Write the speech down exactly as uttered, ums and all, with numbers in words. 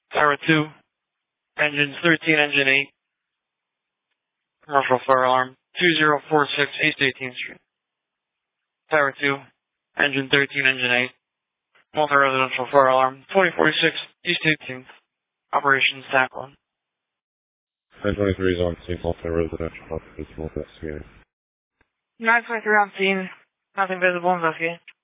Tower two, engines thirteen, engine eight, commercial fire alarm, two zero four six East eighteenth Street. Tower two, engine thirteen, engine eight, multi-residential fire alarm, twenty forty-six East eighteenth, operations T A C one. nine twenty-three is on scene, multi-residential, not visible, investigating. nine twenty-three on scene, nothing visible, investigating.